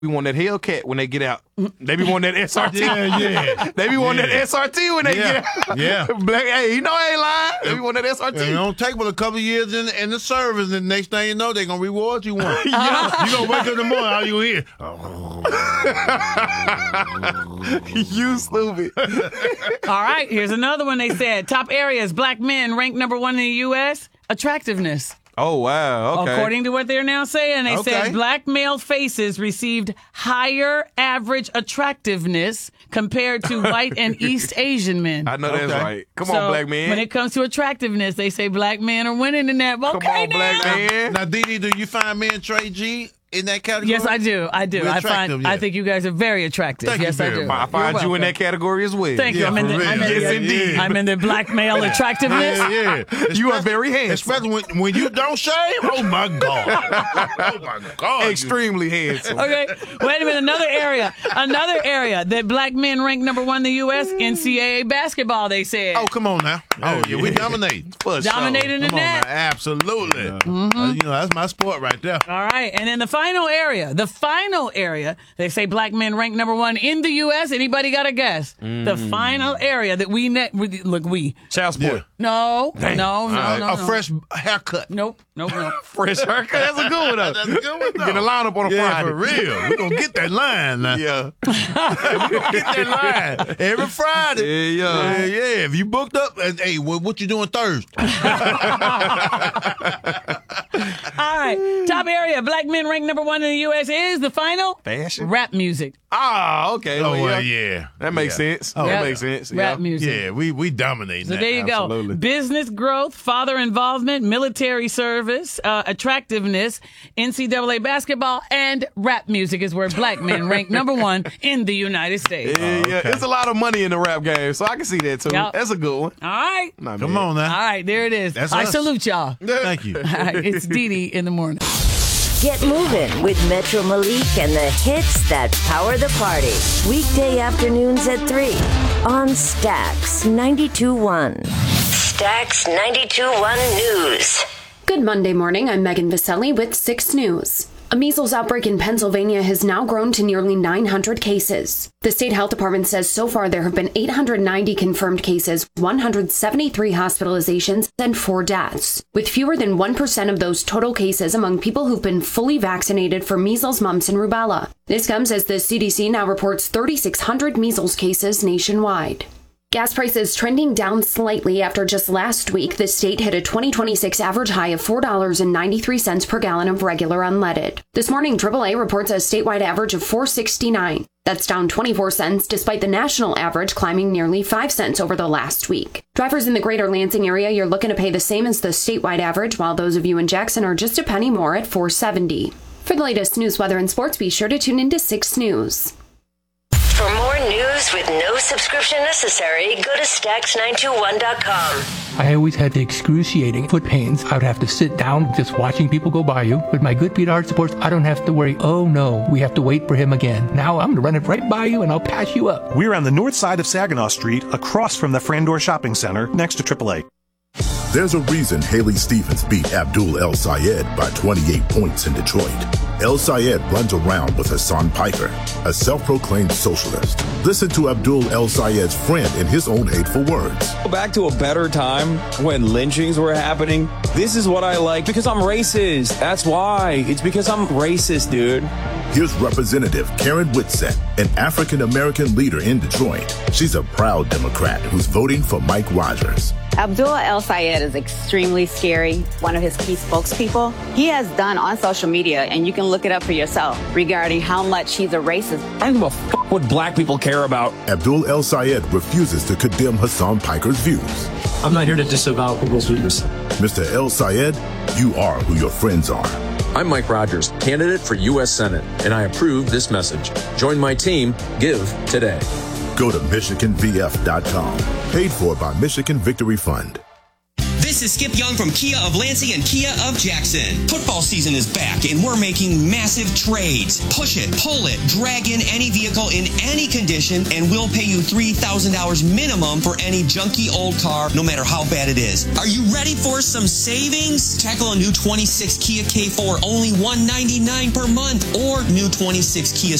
We want that Hellcat when they get out. They be wanting that SRT. Yeah. They be wanting that SRT when they get out. Yeah. Black, hey, you know I ain't lying. They be wanting that SRT. It don't take but a couple of years in the service, and the next thing you know, they're going to reward you one. Yeah. You going to wake up in the morning, all you hear. You stupid. All right, here's another one they said. Top areas, black men ranked number 1 in the U.S., attractiveness. Oh, wow. Okay. According to what they're now saying, they Okay. said black male faces received higher average attractiveness compared to white and East Asian men. I know that's Okay. right. Come So, on, black man. When it comes to attractiveness, they say black men are winning in that. Okay, Come on, now. black man. Now, Dee, do you find me and Trey G in that category? Yes, I do. We're attractive, yeah. I think you guys are very attractive. Thank you yes, I very do. much. I find You're you in welcome. that category as well. Thank you. Yeah, I'm in for the, real. I'm in Yes, the, indeed. I'm in the black male attractiveness. Yeah. You are very handsome. Especially when you don't shave. Oh, my God. Oh, my God. Extremely handsome. Okay, wait a minute. Another area that black men rank number 1 in the U.S. NCAA basketball. They said. Oh, come on now. Oh, yeah, we dominate. For sure. Dominating in Come on now. that. Absolutely. You know, that's my sport right there. All right, and then the final area, they say black men rank number 1 in the U.S. Anybody got a guess? The final area that we Child support. Yeah. no, A fresh haircut. nope. Fresh haircut. That's a good one, though. That's a good one, though. Get a lineup on a Yeah, Friday. for real. We're going to get that line now. Yeah. We're going to get that line every Friday. Yeah. Yeah. If you booked up, hey, what you doing Thursday? All right, top area, black men rank number 1 in the U.S. is the final Fashion. rap music. Ah, okay. Oh, Well, well, yeah. That makes sense. Oh, That Rap- makes sense. Rap Yeah. music. Yeah, we dominate So that. there you Absolutely. go. Business growth, father involvement, military service, attractiveness, NCAA basketball, and rap music is where black men rank number 1 in the United States. Yeah. There's a lot of money in the rap game, so I can see that too. Yep. That's a good one. All right. Not Come bad. on All now. right, there it is. That's I us. salute y'all. Thank you. All right, it's Dee Dee in the morning. Get moving with Metro Malik and the hits that power the party. Weekday afternoons at 3 on Stax 92.1. Stax 92.1 News. Good Monday morning. I'm Megan Viselli with 6 News. A measles outbreak in Pennsylvania has now grown to nearly 900 cases. The state health department says so far there have been 890 confirmed cases, 173 hospitalizations, and 4 deaths, with fewer than 1% of those total cases among people who've been fully vaccinated for measles, mumps, and rubella. This comes as the CDC now reports 3,600 measles cases nationwide. Gas prices trending down slightly after just last week, the state hit a 2026 average high of $4.93 per gallon of regular unleaded. This morning, AAA reports a statewide average of $4.69. That's down 24 cents, despite the national average climbing nearly 5 cents over the last week. Drivers in the greater Lansing area, you're looking to pay the same as the statewide average, while those of you in Jackson are just a penny more at $4.70. For the latest news, weather, and sports, be sure to tune into 6 News. For more news with no subscription necessary, go to Stax921.com. I always had the excruciating foot pains. I would have to sit down just watching people go by you. With my Good Feet Art Supports, I don't have to worry, oh no, we have to wait for him again. Now I'm going to run it right by you and I'll pass you up. We're on the north side of Saginaw Street, across from the Frandor Shopping Center, next to AAA. There's a reason Haley Stevens beat Abdul El Sayed by 28 points in Detroit. El Sayed runs around with Hassan Piker, a self-proclaimed socialist. Listen to Abdul El Sayed's friend in his own hateful words. Back to a better time when lynchings were happening. This is what I like because I'm racist. That's why. It's because I'm racist, dude. Here's Representative Karen Whitsett, an African-American leader in Detroit. She's a proud Democrat who's voting for Mike Rogers. Abdul El Sayed is extremely scary, one of his key spokespeople. He has done on social media, and you can look it up for yourself, regarding how much he's a racist. I don't give a f*** what black people care about. Abdul El Sayed refuses to condemn Hassan Piker's views. I'm not here to disavow people's views. Mr. El Sayed, you are who your friends are. I'm Mike Rogers, candidate for U.S. Senate, and I approve this message. Join my team. Give today. Go to MichiganVF.com. Paid for by Michigan Victory Fund. This This is Skip Young from Kia of Lansing and Kia of Jackson. Football season is back and we're making massive trades. Push it, pull it, drag in any vehicle in any condition and we'll pay you $3,000 minimum for any junky old car, no matter how bad it is. Are you ready for some savings? Tackle a new 26 Kia K4, only $199 per month, or new 26 Kia